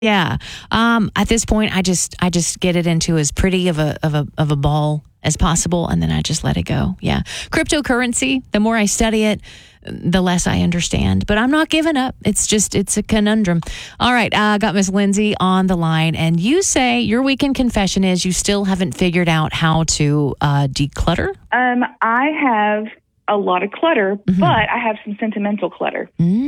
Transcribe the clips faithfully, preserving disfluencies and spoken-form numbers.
Yeah. Um, at this point, I just I just get it into as pretty of a of a of a ball as possible, and then I just let it go. Yeah. Cryptocurrency, the more I study it, the less I understand. But I'm not giving up. It's just, it's a conundrum. All right. I uh, got Miss Lindsay on the line, and you say your weekend confession is you still haven't figured out how to uh, declutter? Um, I have a lot of clutter, mm-hmm. but I have some sentimental clutter.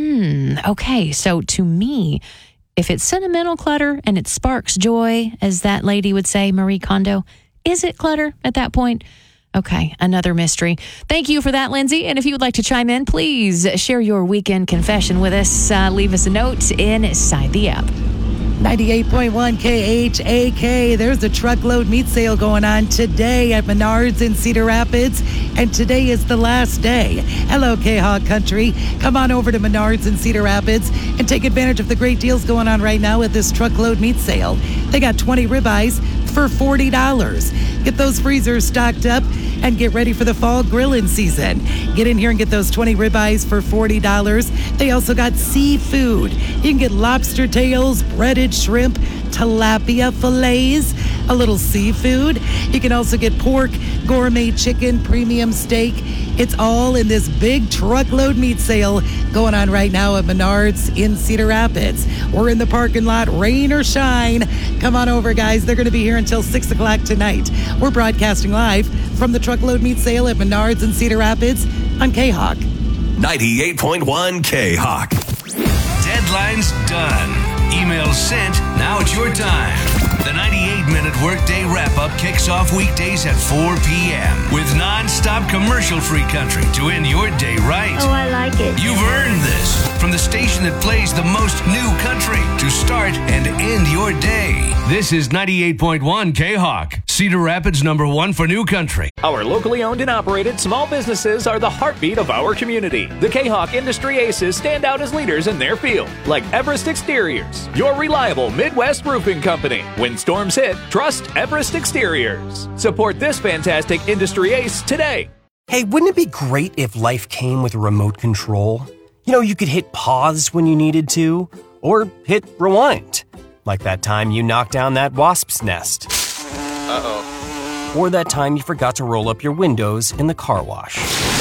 Mm, okay. So to me, if it's sentimental clutter and it sparks joy, as that lady would say, Marie Kondo, is it clutter at that point? Okay, another mystery. Thank you for that, Lindsay. And if you would like to chime in, please share your weekend confession with us. Uh, leave us a note inside the app. ninety-eight point one K H A K. There's a truckload meat sale going on today at Menards in Cedar Rapids, and today is the last day. Hello, K-Hawk Country. Come on over to Menards in Cedar Rapids and take advantage of the great deals going on right now with this truckload meat sale. They got twenty ribeyes for forty dollars. Get those freezers stocked up and get ready for the fall grilling season. Get in here and get those twenty ribeyes for forty dollars. They also got seafood. You can get lobster tails, breaded shrimp, tilapia fillets, a little seafood. You can also get pork, gourmet chicken, premium steak. It's all in this big truckload meat sale going on right now at Menards in Cedar Rapids. We're in the parking lot, rain or shine. Come on over, guys. They're going to be here until six o'clock tonight. We're broadcasting live from the truckload meat sale at Menards in Cedar Rapids on K-Hawk. ninety-eight point one K-Hawk. Deadline's done. Emails sent. Now it's your time. The ninety-eight minute workday wrap-up kicks off weekdays at four p.m. with non-stop commercial-free country to end your day right. Oh, I like it. You've earned this from the station that plays the most new country to start and end your day. This is ninety-eight point one K-Hawk, Cedar Rapids number one for new country. Our locally owned and operated small businesses are the heartbeat of our community. The K-Hawk industry aces stand out as leaders in their field, like Everest Exteriors, your reliable Midwest roofing company. When storms hit, trust Everest Exteriors. Support this fantastic industry ace today. Hey, wouldn't it be great if life came with a remote control? You know, you could hit pause when you needed to, or hit rewind. Like that time you knocked down that wasp's nest. Uh-oh. Or that time you forgot to roll up your windows in the car wash.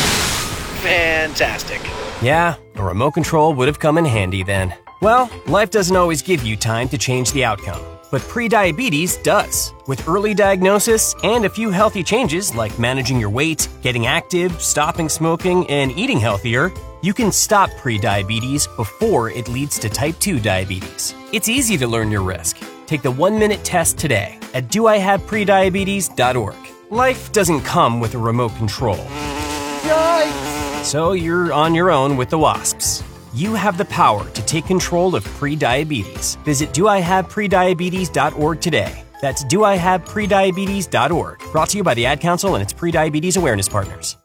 Fantastic. Yeah, a remote control would have come in handy then. Well, life doesn't always give you time to change the outcome, but prediabetes does. With early diagnosis and a few healthy changes like managing your weight, getting active, stopping smoking, and eating healthier, you can stop prediabetes before it leads to type two diabetes. It's easy to learn your risk. Take the one-minute test today at do I have prediabetes dot org. Life doesn't come with a remote control. Yikes! So you're on your own with the wasps. You have the power to take control of prediabetes. Visit do I have prediabetes dot org today. That's do I have prediabetes dot org. Brought to you by the Ad Council and its Prediabetes Awareness Partners.